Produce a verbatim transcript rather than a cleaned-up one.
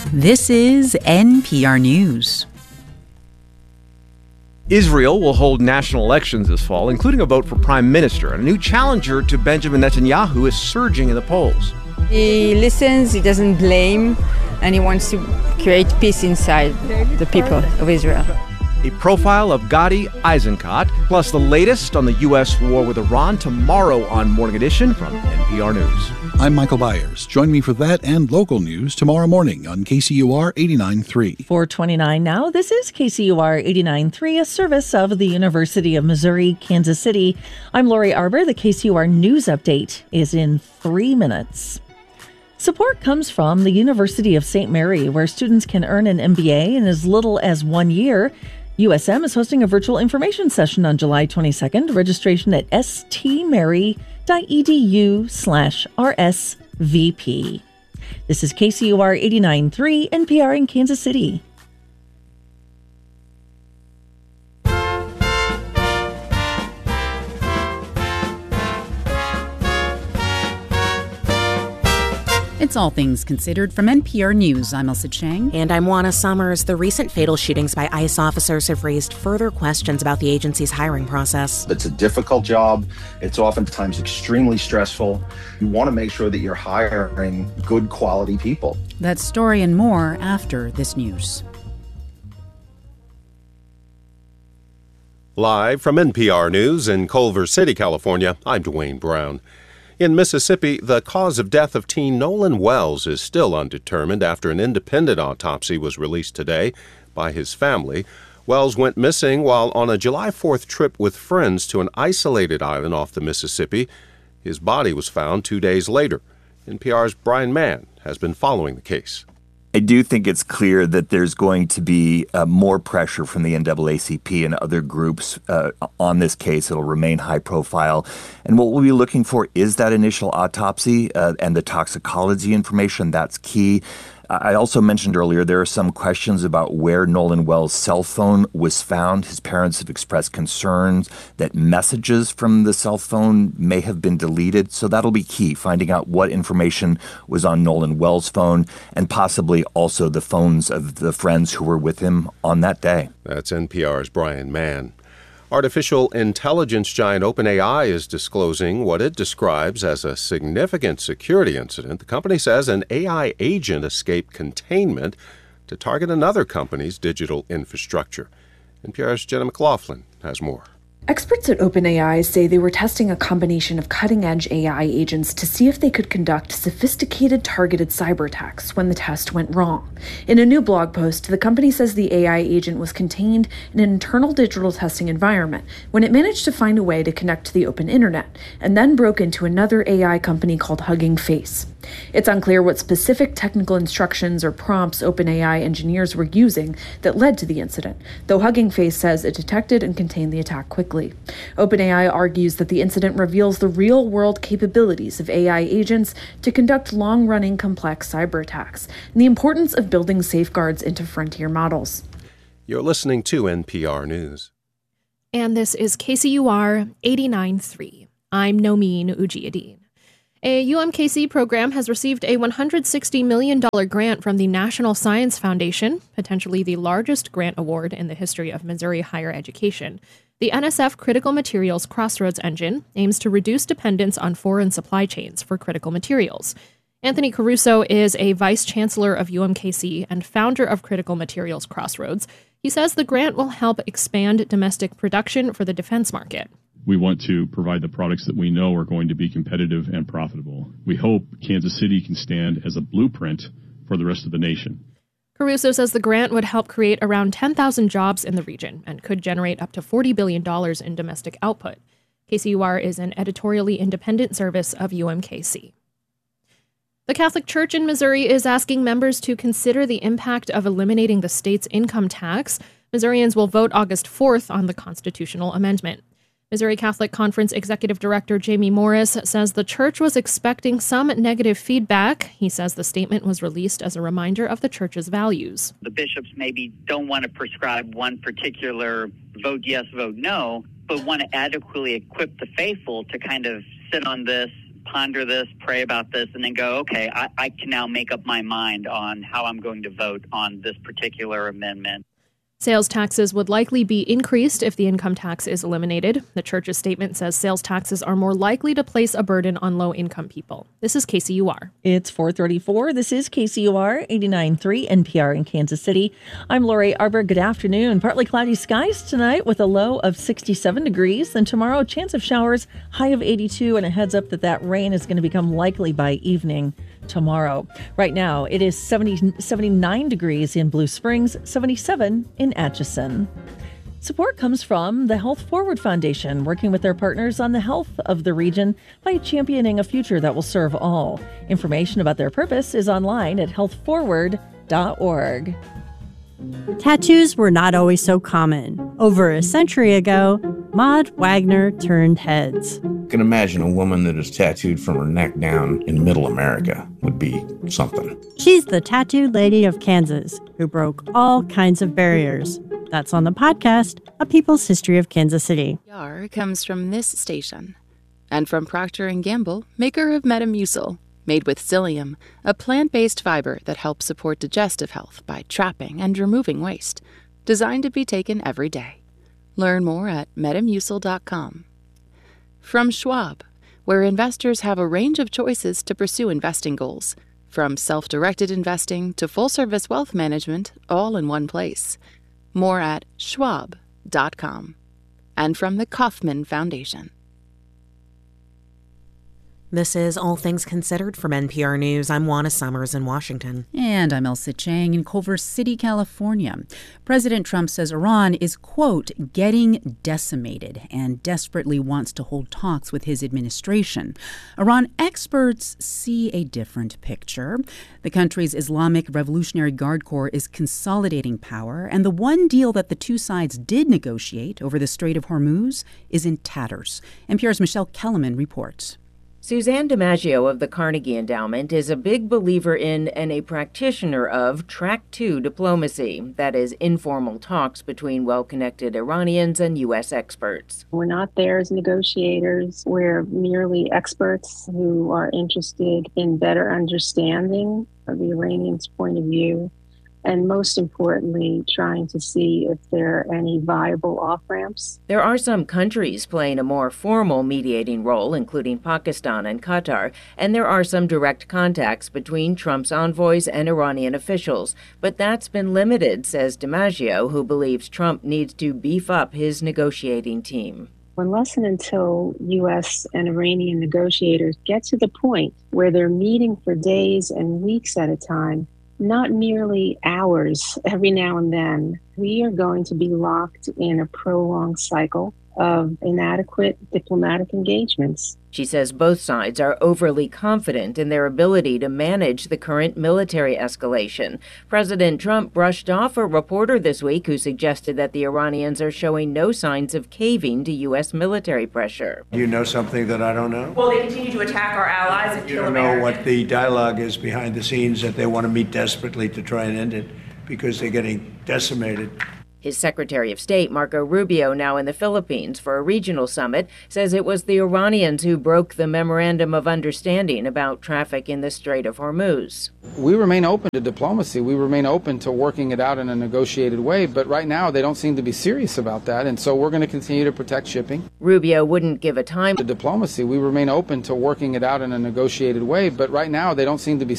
This is N P R News. Israel will hold national elections this fall, including a vote for prime minister. And a new challenger to Benjamin Netanyahu is surging in the polls. He listens, he doesn't blame, and he wants to create peace inside the people of Israel. A profile of Gadi Eisenkot, plus the latest on the U S war with Iran tomorrow on Morning Edition from N P R News. I'm Michael Byers. Join me for that and local news tomorrow morning on K C U R eighty-nine point three. four twenty-nine now. This is K C U R eighty-nine point three, a service of the University of Missouri, Kansas City. I'm Lori Arbor. The K C U R News Update is in three minutes. Support comes from the University of Saint Mary, where students can earn an M B A in as little as one year. U S M is hosting a virtual information session on July twenty-second. Registration at stmary.edu slash RSVP. This is K C U R eighty-nine point three, N P R in Kansas City. It's All Things Considered from N P R News. I'm Elsa Chang. And I'm Juana Summers. The recent fatal shootings by ICE officers have raised further questions about the agency's hiring process. It's a difficult job. It's oftentimes extremely stressful. You want to make sure that you're hiring good quality people. That story and more after this news. Live from N P R News in Culver City, California, I'm Dwayne Brown. In Mississippi, the cause of death of teen Nolan Wells is still undetermined after an independent autopsy was released today by his family. Wells went missing while on a July fourth trip with friends to an isolated island off the Mississippi. His body was found two days later. N P R's Brian Mann has been following the case. I do think it's clear that there's going to be uh, more pressure from the N double A C P and other groups uh, on this case. It'll remain high profile. And what we'll be looking for is that initial autopsy uh, and the toxicology information. That's key. I also mentioned earlier there are some questions about where Nolan Wells' cell phone was found. His parents have expressed concerns that messages from the cell phone may have been deleted. So that'll be key, finding out what information was on Nolan Wells' phone and possibly also the phones of the friends who were with him on that day. That's N P R's Brian Mann. Artificial intelligence giant OpenAI is disclosing what it describes as a significant security incident. The company says an A I agent escaped containment to target another company's digital infrastructure. N P R's Jenna McLaughlin has more. Experts at OpenAI say they were testing a combination of cutting-edge A I agents to see if they could conduct sophisticated targeted cyber attacks when the test went wrong. In a new blog post, the company says the A I agent was contained in an internal digital testing environment when it managed to find a way to connect to the open internet, and then broke into another A I company called Hugging Face. It's unclear what specific technical instructions or prompts OpenAI engineers were using that led to the incident, though Hugging Face says it detected and contained the attack quickly. OpenAI argues that the incident reveals the real-world capabilities of A I agents to conduct long-running complex cyber attacks and the importance of building safeguards into frontier models. You're listening to N P R News. And this is K C U R eighty-nine point three. I'm Nomeen Ujiyedin. A U M K C program has received a one hundred sixty million dollars grant from the National Science Foundation, potentially the largest grant award in the history of Missouri higher education. The N S F Critical Materials Crossroads Engine aims to reduce dependence on foreign supply chains for critical materials. Anthony Caruso is a vice chancellor of U M K C and founder of Critical Materials Crossroads. He says the grant will help expand domestic production for the defense market. We want to provide the products that we know are going to be competitive and profitable. We hope Kansas City can stand as a blueprint for the rest of the nation. Caruso says the grant would help create around ten thousand jobs in the region and could generate up to forty billion dollars in domestic output. K C U R is an editorially independent service of U M K C. The Catholic Church in Missouri is asking members to consider the impact of eliminating the state's income tax. Missourians will vote August fourth on the constitutional amendment. Missouri Catholic Conference Executive Director Jamie Morris says the church was expecting some negative feedback. He says the statement was released as a reminder of the church's values. The bishops maybe don't want to prescribe one particular vote yes, vote no, but want to adequately equip the faithful to kind of sit on this ponder this, pray about this, and then go, okay, I, I can now make up my mind on how I'm going to vote on this particular amendment. Sales taxes would likely be increased if the income tax is eliminated. The church's statement says sales taxes are more likely to place a burden on low-income people. This is K C U R. It's four thirty-four. This is K C U R eighty-nine point three N P R in Kansas City. I'm Lori Arbor. Good afternoon. Partly cloudy skies tonight with a low of sixty-seven degrees. And tomorrow, a chance of showers, high of eighty-two, and a heads up that that rain is going to become likely by evening tomorrow. Right now, it is seventy, seventy-nine degrees in Blue Springs, seventy-seven in Atchison. Support comes from the Health Forward Foundation, working with their partners on the health of the region by championing a future that will serve all. Information about their purpose is online at health forward dot org. Tattoos were not always so common. Over a century ago, Maud Wagner turned heads. You can imagine a woman that is tattooed from her neck down in middle America would be something. She's the tattooed lady of Kansas who broke all kinds of barriers. That's on the podcast, A People's History of Kansas City. Yar comes from this station and from Procter and Gamble, maker of Metamucil, made with psyllium, a plant-based fiber that helps support digestive health by trapping and removing waste, designed to be taken every day. Learn more at metamucil dot com. From Schwab, where investors have a range of choices to pursue investing goals, from self-directed investing to full-service wealth management, all in one place. More at schwab dot com. And from the Kauffman Foundation. This is All Things Considered from N P R News. I'm Juana Summers in Washington. And I'm Elsa Chang in Culver City, California. President Trump says Iran is, quote, getting decimated and desperately wants to hold talks with his administration. Iran experts see a different picture. The country's Islamic Revolutionary Guard Corps is consolidating power, and the one deal that the two sides did negotiate over the Strait of Hormuz is in tatters. N P R's Michelle Kellerman reports. Suzanne DiMaggio of the Carnegie Endowment is a big believer in and a practitioner of Track two diplomacy, that is, informal talks between well-connected Iranians and U S experts. We're not there as negotiators. We're merely experts who are interested in better understanding of the Iranians' point of view, and most importantly, trying to see if there are any viable off-ramps. There are some countries playing a more formal mediating role, including Pakistan and Qatar, and there are some direct contacts between Trump's envoys and Iranian officials. But that's been limited, says DiMaggio, who believes Trump needs to beef up his negotiating team. Unless and until U S and Iranian negotiators get to the point where they're meeting for days and weeks at a time, not merely hours every now and then, we are going to be locked in a prolonged cycle of inadequate diplomatic engagements. She says both sides are overly confident in their ability to manage the current military escalation. President Trump brushed off a reporter this week who suggested that the Iranians are showing no signs of caving to U S military pressure. Do you know something that I don't know? Well, they continue to attack our allies and you kill don't know Americans. what the dialogue is behind the scenes, that they want to meet desperately to try and end it because they're getting decimated. His Secretary of State, Marco Rubio, now in the Philippines for a regional summit, says it was the Iranians who broke the memorandum of understanding about traffic in the Strait of Hormuz. We remain open to diplomacy. We remain open to working it out in a negotiated way. But right now, they don't seem to be serious about that. And so we're going to continue to protect shipping. Rubio wouldn't give a time to diplomacy. We remain open to working it out in a negotiated way. But right now, they don't seem to be